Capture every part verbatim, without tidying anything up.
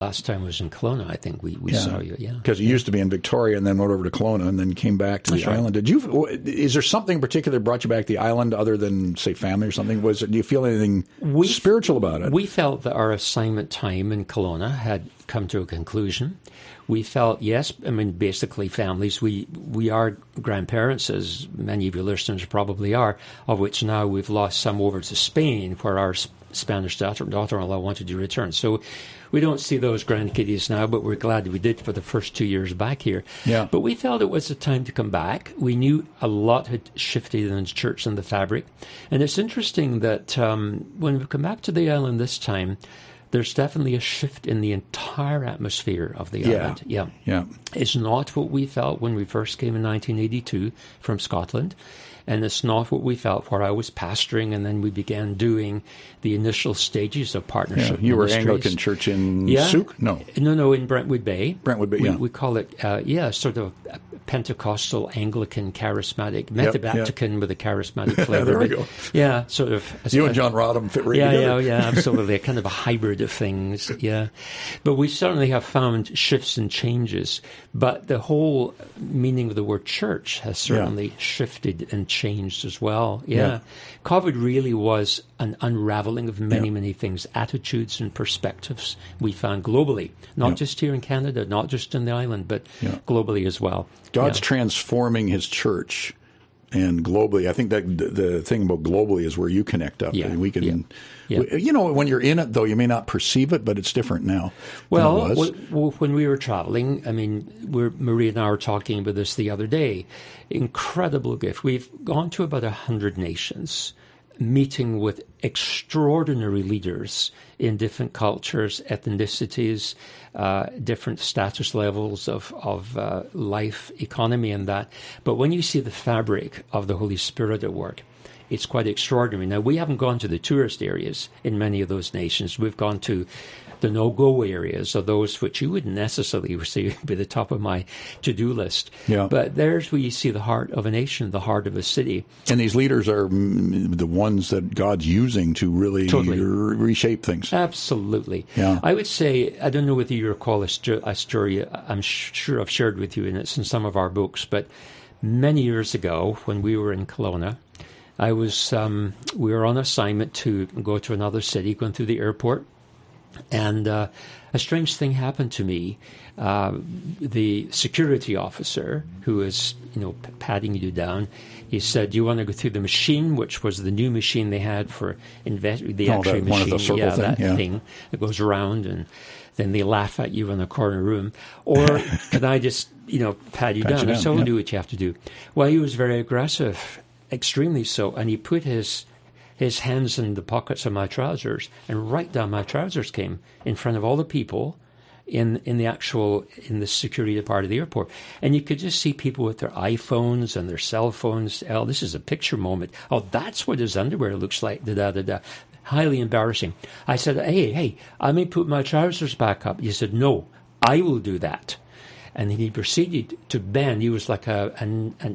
Last time was in Kelowna, I think we, we yeah. saw you, yeah. Because you used to be in Victoria and then went over to Kelowna and then came back to That's the right. island. Did you? Is there something in particular that brought you back to the island other than, say, family or something? Was it, do you feel anything we, spiritual about it? We felt that our assignment time in Kelowna had come to a conclusion. We felt, yes, I mean, basically families. We we are grandparents, as many of your listeners probably are, of which now we've lost some over to Spain, where our Spanish daughter, daughter-in-law wanted to return. So we don't see those grandkiddies now, but we're glad we did for the first two years back here. Yeah. But we felt it was a time to come back. We knew a lot had shifted in the church and the fabric. And it's interesting that um, when we come back to the island this time, there's definitely a shift in the entire atmosphere of the yeah. island. Yeah. Yeah. It's not what we felt when we first came in nineteen eighty-two from Scotland. And it's not what we felt where I was pastoring, and then we began doing the initial stages of partnership. Yeah, you were ministries. Anglican Church in yeah. Souk? No. No, no, in Brentwood Bay. Brentwood Bay, we, yeah. We call it, uh, yeah, sort of a Pentecostal, Anglican, charismatic, Methabaptican yep. with a charismatic flavor. There we but, go. Yeah, sort of. You and John Rodham fit right yeah, together. Yeah, yeah, absolutely. A kind of a hybrid of things, yeah. But we certainly have found shifts and changes. But the whole meaning of the word church has certainly yeah. shifted and changed as well. Yeah. Yeah. COVID really was an unraveling of many, yeah. many things, attitudes and perspectives we found globally, not yeah. just here in Canada, not just in the island, but yeah. globally as well. God's yeah. transforming his church, and globally, I think that the, the thing about globally is where you connect up. Yeah. And we can, yeah. Yeah. you know, when you're in it, though, you may not perceive it, but it's different now well, than it was. w- when we were traveling, I mean, we're, Maria and I were talking about this the other day. Incredible gift. We've gone to about a hundred nations, meeting with extraordinary leaders in different cultures, ethnicities, uh, different status levels of, of uh, life, economy, and that. But when you see the fabric of the Holy Spirit at work, it's quite extraordinary. Now, we haven't gone to the tourist areas in many of those nations. We've gone to the no-go areas, or those which you wouldn't necessarily see be the top of my to-do list. Yeah. But there's where you see the heart of a nation, the heart of a city. And these leaders are mm, the ones that God's using to really Totally. re- reshape things. Absolutely. Yeah. I would say, I don't know whether you recall a, sto- a story I'm sure I've shared with you, and it's in some of our books, but many years ago when we were in Kelowna, I was, um, we were on assignment to go to another city, going through the airport, and uh, a strange thing happened to me. Uh, the security officer, who was, you know, p- patting you down, he said, "Do you want to go through the machine?" Which was the new machine they had for invest the Oh, X-ray that- machine, one of the circle yeah, thing, that yeah. thing that goes around, and then they laugh at you in the corner room. Or can I just, you know, pat you Pat down? you I down, said, "I'll yeah. do what you have to do." Well, he was very aggressive, extremely so, and he put his his hands in the pockets of my trousers, and right down my trousers came in front of all the people in in the actual, in the security part of the airport. And you could just see people with their iPhones and their cell phones. Oh, this is a picture moment. Oh, that's what his underwear looks like. Da, da, da, da. Highly embarrassing. I said, hey, hey, I may put my trousers back up. He said, no, I will do that. And then he proceeded to bend. He was like a an, an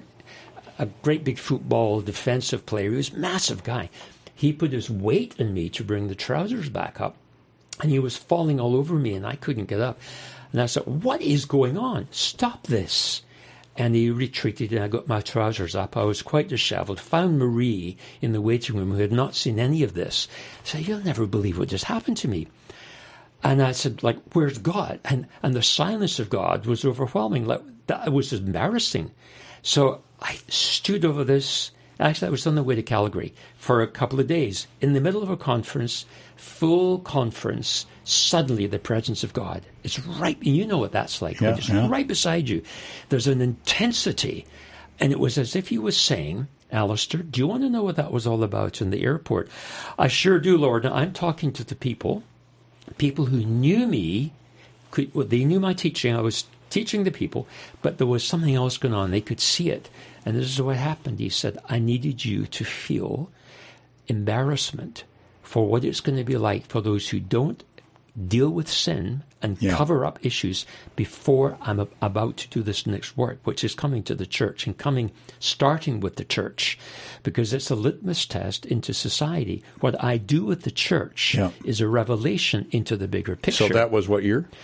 a great big football defensive player. He was a massive guy. He put his weight in me to bring the trousers back up, and he was falling all over me, and I couldn't get up. And I said, "What is going on? Stop this." And he retreated, and I got my trousers up. I was quite disheveled. Found Marie in the waiting room, who had not seen any of this. I said, "You'll never believe what just happened to me." And I said, like, "Where's God?" And and the silence of God was overwhelming. Like, that was embarrassing. So I stood over this. Actually, I was on the way to Calgary for a couple of days. In the middle of a conference, full conference, suddenly the presence of God is right. You know what that's like. Yeah, It's yeah. right beside you. There's an intensity. And it was as if he was saying, "Alistair, do you want to know what that was all about in the airport?" "I sure do, Lord." And I'm talking to the people, people who knew me. Could, well, they knew my teaching. I was teaching the people, but there was something else going on. They could see it. And this is what happened. He said, "I needed you to feel embarrassment for what it's going to be like for those who don't deal with sin and Yeah. cover up issues before I'm a- about to do this next work, which is coming to the church and coming, starting with the church, because it's a litmus test into society. What I do with the church Yeah. is a revelation into the bigger picture. So that was what year?